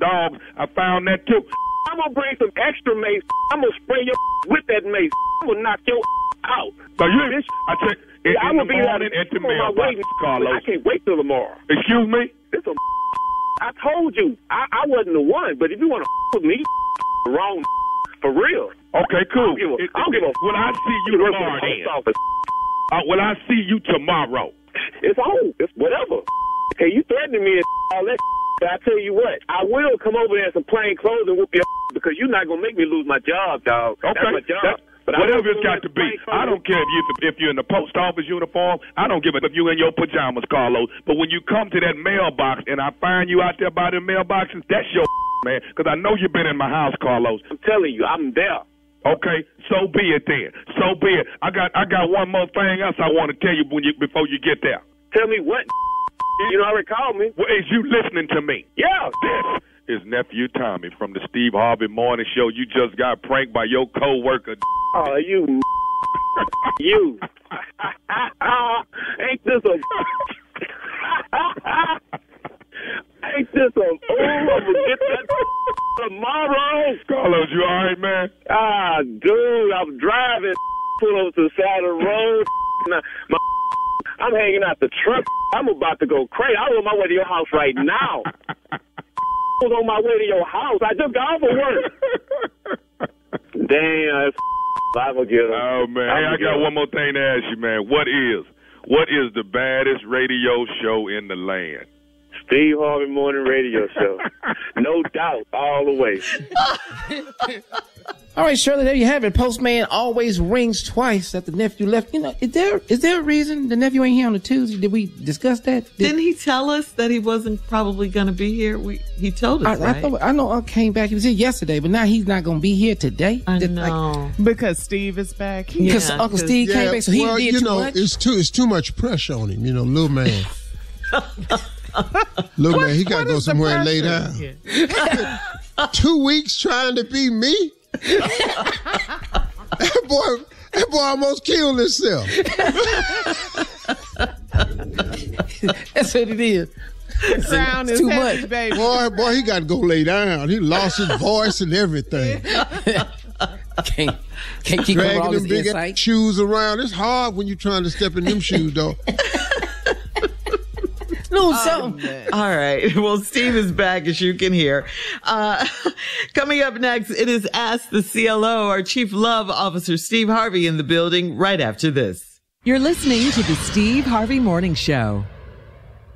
dogs. I found that too. I'm gonna bring some extra mace. I'm gonna spray your with that mace. I'm gonna knock your out. So you, bitch, I check. I'm gonna be out at the mailbox, Carlos. I can't wait till tomorrow. Excuse me? This a I told you, I wasn't the one, but if you want to with me, wrong for real. Okay, cool. I don't give a will I see you tomorrow then? Will I see you tomorrow? It's on. It's whatever. Okay, you threatening me and all that. But I tell you what, I will come over there in some plain clothes and whoop your because you're not gonna make me lose my job, dog. Okay. That's my job. But whatever it's got to be. I don't care if you're in the post office uniform. I don't give a if you're in your pajamas, Carlos. But when you come to that mailbox and I find you out there by the mailboxes, that's your man. Because I know you've been in my house, Carlos. I'm telling you, I'm there. Okay, so be it then. So be it. I got one more thing else I want to tell you before you get there. Tell me what? You don't already called me. Well, is you listening to me? Yeah. This is Nephew Tommy from the Steve Harvey Morning Show. You just got pranked by your co-worker. Oh, you. You. Ain't this a... Ain't this a... Oh, I'm gonna get that tomorrow. Carlos, you all right, man? Ah, dude, I'm driving. Pull over to the side of the road. I'm hanging out the truck. I'm about to go crazy. I'm on my way to your house right now. I was on my way to your house. I just got off of work. Damn, I will get him. Oh, man. Hey, I got one more thing to ask you, man. What is the baddest radio show in the land? Steve Harvey Morning Radio Show. No doubt, all the way. All right, Shirley, there you have it. Postman always rings twice that the nephew left. You know, is there a reason the nephew ain't here on the Tuesday? Did we discuss that? Didn't he tell us that he wasn't probably going to be here? He told us, right? I know Uncle came back. He was here yesterday, but now he's not going to be here today. I know. Because Steve is back. Because Uncle Steve came back, so he did too much. It's too much pressure on him, little man. Look, man, he got to go somewhere and lay down. Yeah. 2 weeks trying to be me? That boy almost killed himself. That's what it is. The crown is too heavy, much. Baby. Boy, he got to go lay down. He lost his voice and everything. Can't keep dragging all them big insight. shoes around. It's hard when you're trying to step in them shoes, though. All right. Well, Steve is back, as you can hear. Coming up next, it is Ask the CLO, our Chief Love Officer, Steve Harvey, in the building right after this. You're listening to the Steve Harvey Morning Show.